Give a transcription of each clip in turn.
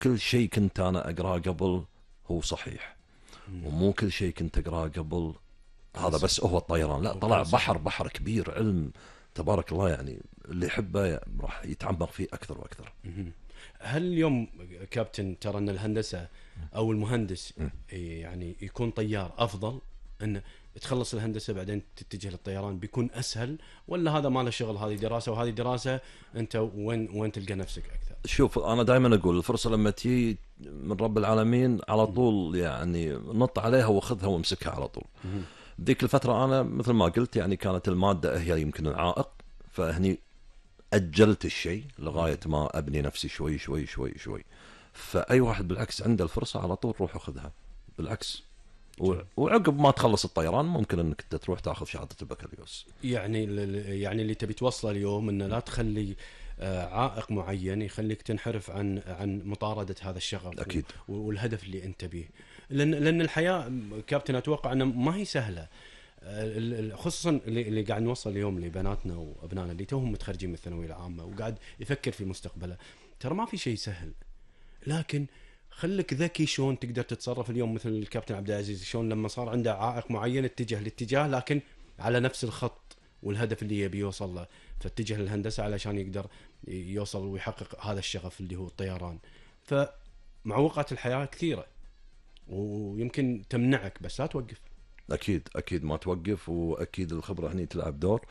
كل شيء كنت أنا أقرأ قبل هو صحيح، ومو كل شيء كنت أقرأ قبل هذا بس هو الطيران. لا، طلع بحر كبير علم تبارك الله، يعني اللي يحبه راح يتعمق فيه أكثر وأكثر. هل اليوم كابتن ترى أن الهندسة أو المهندس يعني يكون طيار أفضل، أن تخلص الهندسة بعدين تتجه للطيران بيكون أسهل، ولا هذا ما له شغل، هذه دراسة وهذه دراسة، أنت وين تلقى نفسك أكثر؟ شوف، أنا دائما أقول الفرصة لما تجي من رب العالمين على طول يعني نط عليها وخذها وامسكها على طول. ذيك الفترة أنا مثل ما قلت يعني كانت المادة هي يمكن العائق، فهني أجلت الشيء لغاية ما أبني نفسي شوي شوي شوي شوي. فأي واحد بالعكس عنده الفرصة على طول روح أخذها بالعكس. وعقب ما تخلص الطيران ممكن أنك تروح تأخذ شهادة البكالوريوس. يعني اللي تبي توصله اليوم أنه لا تخلي عائق معين يخليك تنحرف عن مطاردة هذا الشغف. أكيد. والهدف اللي أنت بيه، لأن الحياة كابتن أتوقع أنها ما هي سهلة، خصوصا اللي قاعد نوصل اليوم لبناتنا وابنائنا اللي توهم متخرجين من الثانويه العامه وقاعد يفكر في مستقبله. ترى ما في شيء سهل، لكن خلك ذكي شلون تقدر تتصرف اليوم. مثل الكابتن عبد العزيز شلون لما صار عنده عائق معين اتجه لاتجاه، لكن على نفس الخط والهدف اللي يبي يوصل له، فاتجه للهندسه علشان يقدر يوصل ويحقق هذا الشغف اللي هو الطيران. فمعوقات الحياه كثيره ويمكن تمنعك، بس لا توقف. أكيد ما توقف، وأكيد الخبرة هني تلعب دور.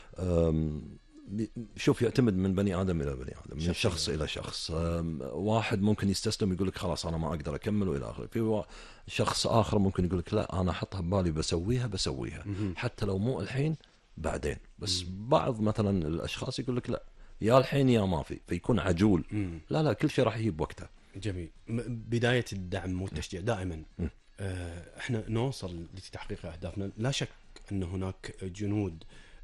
شوف، يعتمد من بني آدم إلى بني آدم، من شخص إلى شخص. واحد ممكن يستسلم يقول لك خلاص أنا ما أقدر أكمل وإلى آخره. في شخص آخر ممكن يقول لك لا، أنا أحطها ببالي بسويها حتى لو مو الحين بعدين. بس بعض مثلا الأشخاص يقول لك لا، يا الحين يا ما في، فيكون عجول. لا كل شيء راح يجي بوقته. جميل. بداية الدعم والتشجيع دائما احنا نوصل لتحقيق اهدافنا. لا شك ان هناك جنود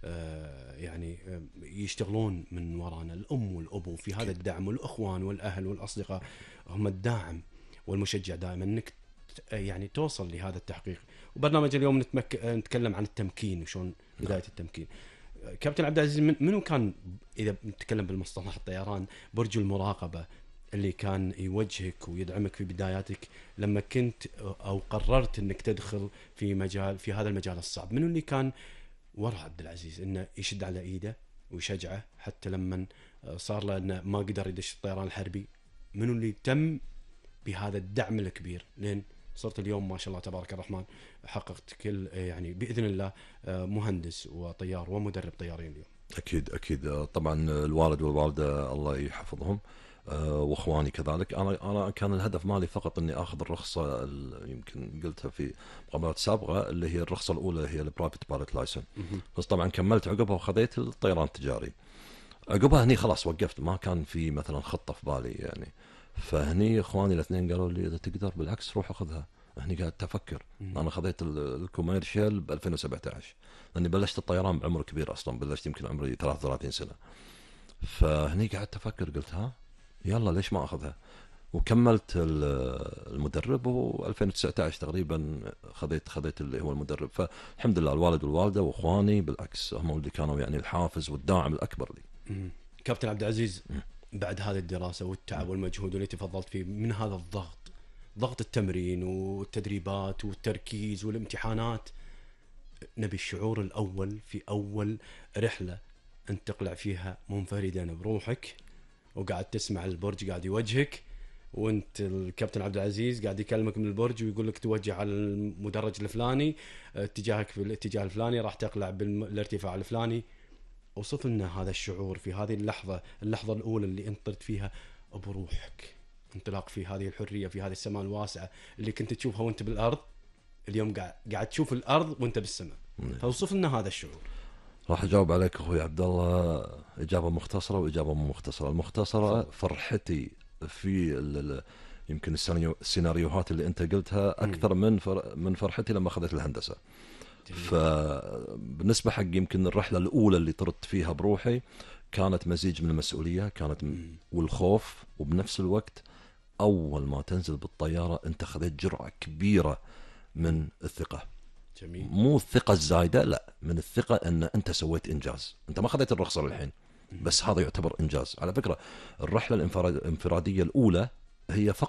يعني يشتغلون من ورانا، الام والابو في هذا الدعم، والاخوان والاهل والاصدقاء هم الداعم والمشجع دائما انك يعني توصل لهذا التحقيق. وبرنامج اليوم نتكلم عن التمكين وشون بداية التمكين. كابتن عبد العزيز، منو كان اذا نتكلم بالمصطلح الطيران برج المراقبة اللي كان يوجهك ويدعمك في بداياتك لما كنت او قررت انك تدخل في هذا المجال الصعب؟ منو اللي كان ورا عبد العزيز انه يشد على ايده ويشجعه حتى لما صار له انه ما قدر يدش الطيران الحربي؟ منو اللي تم بهذا الدعم الكبير لين صرت اليوم ما شاء الله تبارك الرحمن حققت كل يعني باذن الله مهندس وطيار ومدرب طيارين اليوم؟ أكيد طبعا الوالد والوالدة الله يحفظهم، واخواني كذلك. انا كان الهدف مالي فقط اني اخذ الرخصه، يمكن قلتها في مقابلات سابقه، اللي هي الرخصه الاولى هي البرايفت بايلوت لايسن. بس طبعا كملت عقبها وخذيت الطيران التجاري. عقبها هني خلاص وقفت، ما كان في مثلا خطه في بالي يعني. فهني اخواني الاثنين قالوا لي اذا تقدر بالعكس روح اخذها. هني قاعد افكر. انا خذيت الكوميرشال ب 2017 لاني بلشت الطيران بعمر كبير، اصلا بلشت يمكن عمري 33 سنه. فهني قعدت افكر، قلت ها يلا ليش ما اخذها، وكملت المدرب. و2019 تقريبا خذيت اللي هو المدرب. فالحمد لله الوالد والوالده واخواني بالعكس هم اللي كانوا يعني الحافز والداعم الاكبر لي. كابتن عبد العزيز، بعد هذه الدراسه والتعب والمجهود اللي تفضلت فيه، من هذا ضغط التمرين والتدريبات والتركيز والامتحانات، نبي الشعور الاول في اول رحله انت تقلع فيها منفردا بروحك وقاعد تسمع البرج قاعد يوجهك، وانت الكابتن عبد العزيز قاعد يكلمك من البرج ويقول لك توجه على المدرج الفلاني، اتجاهك في الاتجاه الفلاني، راح تقلع بالارتفاع الفلاني. وصف لنا هذا الشعور في هذه اللحظة الأولى اللي انت طرت فيها بروحك، انطلاق في هذه الحرية في هذه السماء الواسعة اللي كنت تشوفها وانت بالأرض، اليوم قاعد تشوف الأرض وانت بالسماء. فوصف لنا هذا الشعور. راح أجاوب عليك أخوي عبد الله إجابة مختصرة وإجابة مو مختصرة. المختصرة فرحتي في يمكن السيناريوهات اللي أنت قلتها أكثر من فرحتي لما أخذت الهندسة. فبالنسبة حق يمكن الرحلة الأولى اللي طرت فيها بروحي كانت مزيج من المسؤولية، كانت والخوف، وبنفس الوقت أول ما تنزل بالطيارة أنت خذيت جرعة كبيرة من الثقة. جميل. مو الثقة الزايدة، لا، من الثقة أن أنت سويت إنجاز. أنت ما خذيت الرخصة للحين، بس هذا يعتبر إنجاز. على فكرة الرحلة الانفرادية الأولى هي فقط